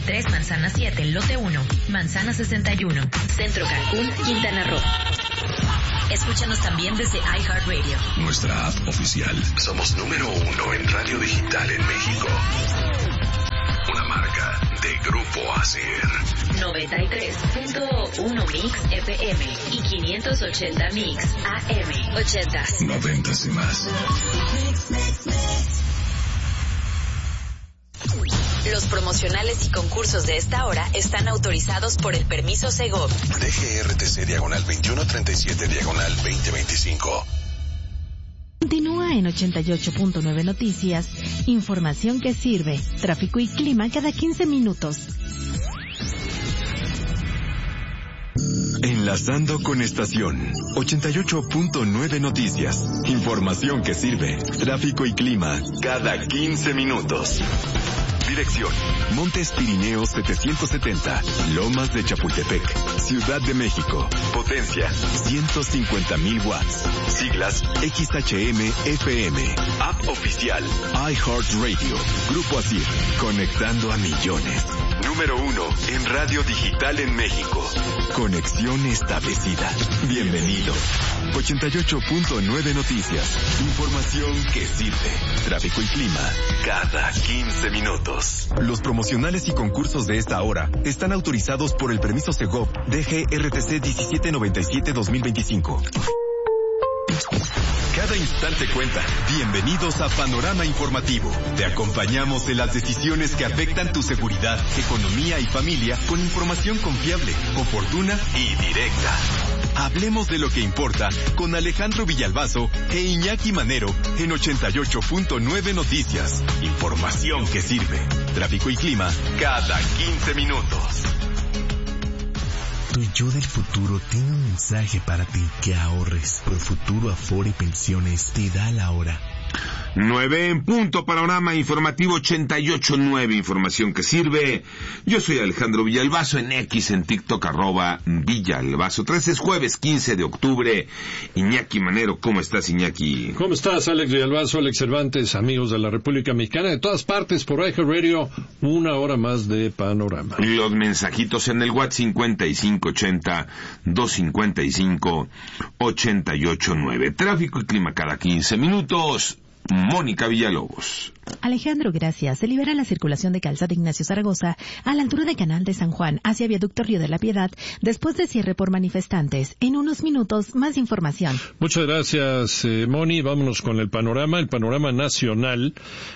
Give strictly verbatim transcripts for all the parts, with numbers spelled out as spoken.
tres Manzana siete, Lote uno, Manzana sesenta y uno, Centro Cancún, Quintana Roo. Escúchanos también desde iHeartRadio. Nuestra app oficial. Somos número uno en radio digital en México. Una marca de Grupo Asir. noventa y tres punto uno Mix F M y quinientos ochenta Mix A M. ochentas. Noventas y más. Los promocionales y concursos de esta hora están autorizados por el permiso Segov. D G R T C diagonal veintiuno treinta y siete diagonal veinte veinticinco. Continúa en ochenta y ocho punto nueve Noticias, información que sirve, tráfico y clima cada quince minutos. Enlazando con estación ochenta y ocho punto nueve Noticias, información que sirve, tráfico y clima cada quince minutos. Dirección: Montes Pirineos setecientos setenta, Lomas de Chapultepec, Ciudad de México. Potencia: ciento cincuenta mil watts. Siglas: X H M F M. App oficial: iHeartRadio. Grupo Asir, conectando a millones. Número uno en radio digital en México. Conexión establecida. Bienvenido. ochenta y ocho punto nueve Noticias. Información que sirve. Tráfico y clima cada quince minutos. Los promocionales y concursos de esta hora están autorizados por el permiso Segov D G R T C diecisiete noventa y siete dos mil veinticinco. Cada instante cuenta. Bienvenidos a Panorama Informativo. Te acompañamos en las decisiones que afectan tu seguridad, economía y familia con información confiable, oportuna y directa. Hablemos de lo que importa con Alejandro Villalbazo e Iñaki Manero en ochenta y ocho punto nueve Noticias. Información que sirve. Tráfico y clima cada quince minutos. Tu yo del futuro tiene un mensaje para ti: que ahorres. Profuturo Afore Pensiones te da la hora. nueve en punto, Panorama Informativo ochenta y ocho punto nueve, información que sirve. Yo soy Alejandro Villalbazo, en X, en TikTok, arroba Villalbazo. trece es jueves, quince de octubre. Iñaki Manero, ¿cómo estás, Iñaki? ¿Cómo estás, Alex Villalbazo, Alex Cervantes, amigos de la República Mexicana, de todas partes, por iHeartRadio, una hora más de Panorama. Los mensajitos en el WhatsApp cincuenta y cinco ochenta, doscientos cincuenta y cinco, ochenta y ocho nueve. Tráfico y clima cada quince minutos. Mónica Villalobos. Alejandro, gracias. Se libera la circulación de Calzada Ignacio Zaragoza a la altura de Canal de San Juan hacia Viaducto Río de la Piedad después de cierre por manifestantes. En unos minutos, más información. Muchas gracias, eh, Moni. Vámonos con el panorama. El panorama nacional.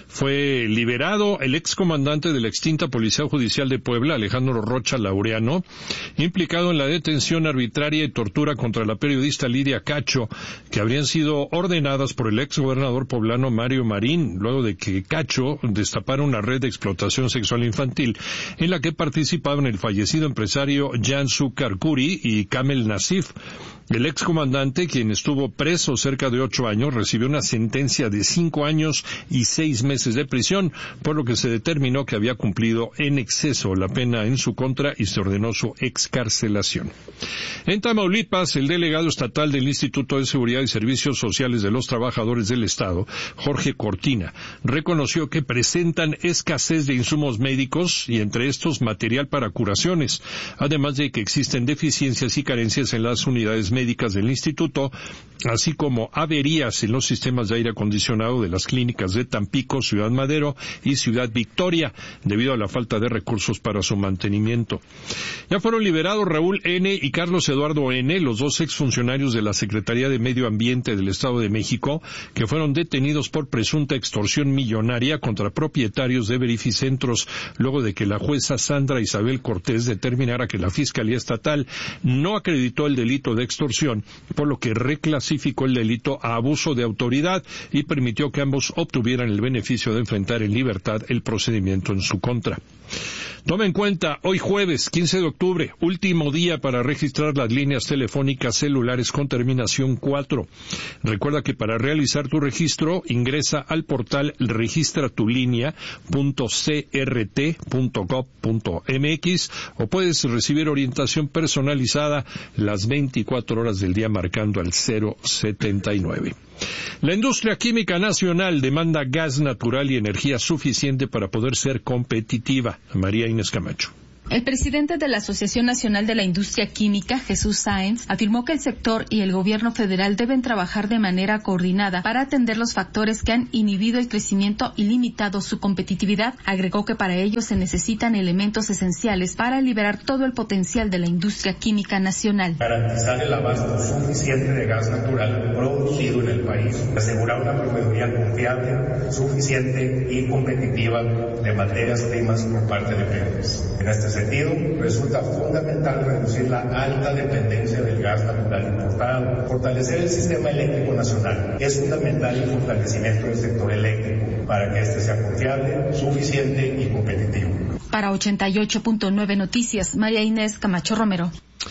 Fue liberado el excomandante de la extinta Policía Judicial de Puebla, Alejandro Rocha Laureano, implicado en la detención arbitraria y tortura contra la periodista Lidia Cacho, que habrían sido ordenadas por el exgobernador poblano Mario Marín, luego de que Cacho destapara una red de explotación sexual infantil en la que participaban el fallecido empresario Jansu Karkuri y Kamel Nasif. El excomandante, quien estuvo preso cerca de ocho años, recibió una sentencia de cinco años y seis meses de prisión, por lo que se determinó que había cumplido en exceso la pena en su contra y se ordenó su excarcelación. En Tamaulipas, el delegado estatal del Instituto de Seguridad y Servicios Sociales de los Trabajadores del Estado, Jorge Cortina, reconoció que presentan escasez de insumos médicos y entre estos material para curaciones, además de que existen deficiencias y carencias en las unidades médicas del instituto, así como averías en los sistemas de aire acondicionado de las clínicas de Tampico, Ciudad Madero y Ciudad Victoria, debido a la falta de recursos para su mantenimiento. Ya fueron liberados Raúl N. y Carlos Eduardo N., los dos exfuncionarios de la Secretaría de Medio Ambiente del Estado de México, que fueron detenidos por presunta extorsión millonaria contra propietarios de verificentros, luego de que la jueza Sandra Isabel Cortés determinara que la Fiscalía Estatal no acreditó el delito de extorsión, por lo que reclasificó el delito a abuso de autoridad y permitió que ambos obtuvieran el beneficio de enfrentar en libertad el procedimiento en su contra. Toma en cuenta, hoy jueves, quince de octubre, último día para registrar las líneas telefónicas celulares con terminación cuatro. Recuerda que para realizar tu registro, ingresa al portal registratulinea punto c r t punto gov punto m x o puedes recibir orientación personalizada las veinticuatro horas del día marcando al cero setenta y nueve. La industria química nacional demanda gas natural y energía suficiente para poder ser competitiva. María Inés Camacho. El presidente de la Asociación Nacional de la Industria Química, Jesús Sáenz, afirmó que el sector y el gobierno federal deben trabajar de manera coordinada para atender los factores que han inhibido el crecimiento y limitado su competitividad. Agregó que para ello se necesitan elementos esenciales para liberar todo el potencial de la industria química nacional. Garantizar el abasto suficiente de gas natural producido en el país. Asegurar una proveeduría confiable, suficiente y competitiva de materias primas por parte de Pemex. En este sentido, resulta fundamental reducir la alta dependencia del gas natural importado, fortalecer el sistema eléctrico nacional. Es fundamental el fortalecimiento del sector eléctrico para que este sea confiable, suficiente y competitivo. Para ochenta y ocho punto nueve Noticias, María Inés Camacho Romero.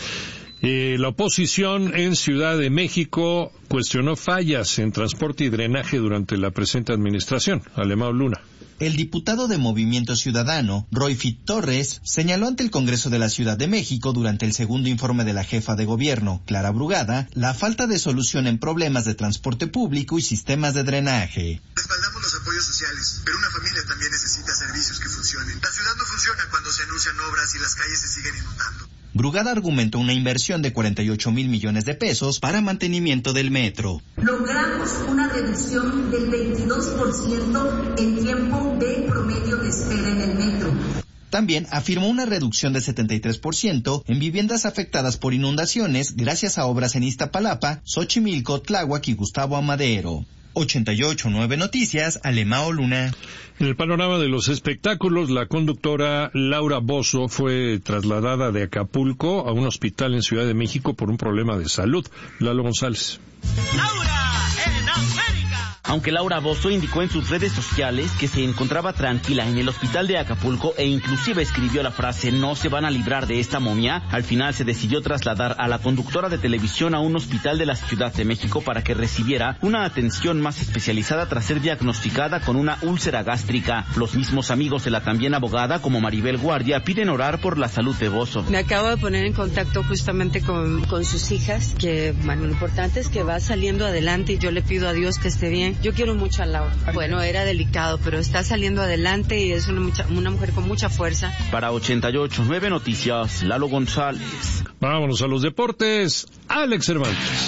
Eh, la oposición en Ciudad de México cuestionó fallas en transporte y drenaje durante la presente administración. Alemão Luna. El diputado de Movimiento Ciudadano, Royfit Torres, señaló ante el Congreso de la Ciudad de México durante el segundo informe de la jefa de gobierno, Clara Brugada, la falta de solución en problemas de transporte público y sistemas de drenaje. Respaldamos los apoyos sociales, pero una familia también necesita servicios que funcionen. La ciudad no funciona cuando se anuncian obras y las calles se siguen inundando. Brugada argumentó una inversión de cuarenta y ocho mil millones de pesos para mantenimiento del metro. Logramos una reducción del veintidós por ciento en tiempo de promedio de espera en el metro. También afirmó una reducción de setenta y tres por ciento en viviendas afectadas por inundaciones gracias a obras en Iztapalapa, Xochimilco, Tláhuac y Gustavo Amadero. ochenta y ocho punto nueve Noticias, Alemão Luna. En el panorama de los espectáculos, la conductora Laura Bozzo fue trasladada de Acapulco a un hospital en Ciudad de México por un problema de salud. Lalo González. Laura en América. Aunque Laura Bozzo indicó en sus redes sociales que se encontraba tranquila en el hospital de Acapulco e inclusive escribió la frase "no se van a librar de esta momia", al final se decidió trasladar a la conductora de televisión a un hospital de la Ciudad de México para que recibiera una atención más especializada tras ser diagnosticada con una úlcera gástrica. Los mismos amigos de la también abogada, como Maribel Guardia, piden orar por la salud de Bozzo. Me acabo de poner en contacto justamente con, con sus hijas, que bueno, lo importante es que va saliendo adelante y yo le pido a Dios que esté bien. Yo quiero mucho a Laura. Bueno, era delicado, pero está saliendo adelante y es una, mucha, una mujer con mucha fuerza. Para ochenta y ocho punto nueve Noticias, Lalo González. Vámonos a los deportes. Alex Cervantes.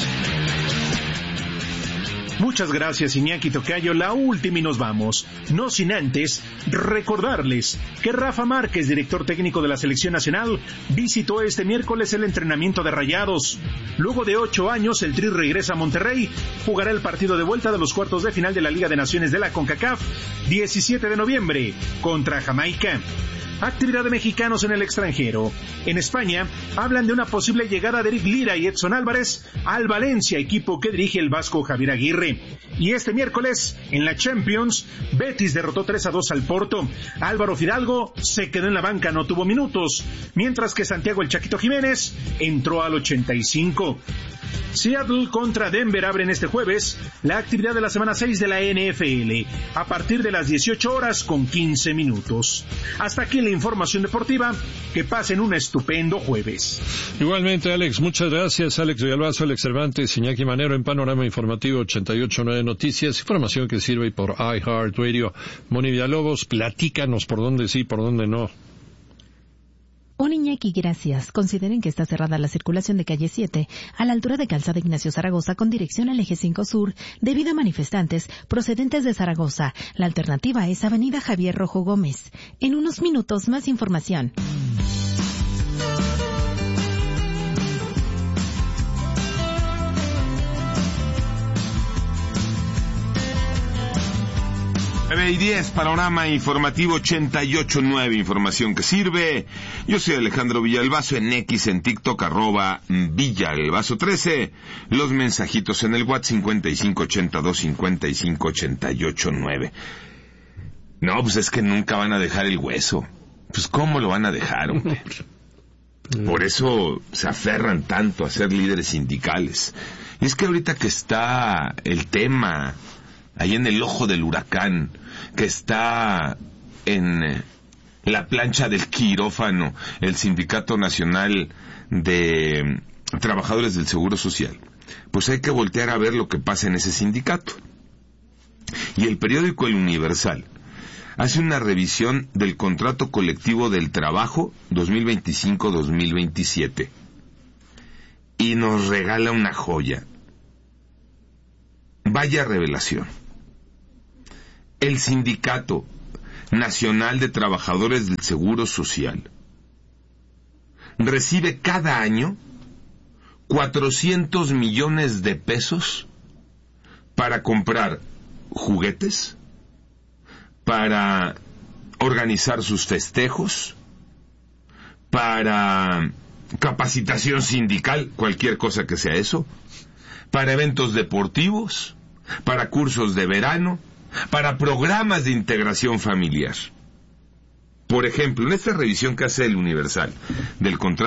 Muchas gracias, Iñaki Tocayo. La última y nos vamos. No sin antes recordarles que Rafa Márquez, director técnico de la Selección Nacional, visitó este miércoles el entrenamiento de Rayados. Luego de ocho años, el Tri regresa a Monterrey. Jugará el partido de vuelta de los cuartos de final de la Liga de Naciones de la CONCACAF, diecisiete de noviembre, contra Jamaica. Actividad de mexicanos en el extranjero. En España, hablan de una posible llegada de Eric Lira y Edson Álvarez al Valencia, equipo que dirige el vasco Javier Aguirre. Y este miércoles, en la Champions, Betis derrotó tres a dos al Porto. Álvaro Fidalgo se quedó en la banca, no tuvo minutos, mientras que Santiago El Chaquito Jiménez entró al ochenta y cinco. Seattle contra Denver abren este jueves la actividad de la semana seis de la N F L, a partir de las dieciocho horas con quince minutos. Hasta aquí la información deportiva. Que pasen un estupendo jueves. Igualmente, Alex, muchas gracias. Alex Villalbazo, Alex Cervantes, Iñaki Manero en Panorama Informativo ochenta y ocho punto nueve Noticias, información que sirve por iHeartRadio. Moni Villalobos, platícanos por dónde sí, por dónde no. Un Iñaki, gracias. Consideren que está cerrada la circulación de calle siete a la altura de Calzada Ignacio Zaragoza con dirección al eje cinco Sur debido a manifestantes procedentes de Zaragoza. La alternativa es Avenida Javier Rojo Gómez. En unos minutos más información. nueve y diez, Panorama Informativo ochenta y ocho punto nueve, información que sirve. Yo soy Alejandro Villalbazo, en X, en TikTok, arroba Villalbazo trece. Los mensajitos en el WhatsApp cincuenta y cinco ochenta y dos cincuenta y cinco ochenta y ocho nueve. No, pues es que nunca van a dejar el hueso. Pues ¿cómo lo van a dejar, hombre? Por eso se aferran tanto a ser líderes sindicales. Y es que ahorita que está el tema ahí en el ojo del huracán, que está en la plancha del quirófano, el Sindicato Nacional de Trabajadores del Seguro Social, pues hay que voltear a ver lo que pasa en ese sindicato. Y el periódico El Universal hace una revisión del contrato colectivo del trabajo dos mil veinticinco dos mil veintisiete y nos regala una joya. Vaya revelación. El Sindicato Nacional de Trabajadores del Seguro Social recibe cada año cuatrocientos millones de pesos para comprar juguetes, para organizar sus festejos, para capacitación sindical, cualquier cosa que sea eso, para eventos deportivos, para cursos de verano, para programas de integración familiar. Por ejemplo, en esta revisión que hace el Universal del contrato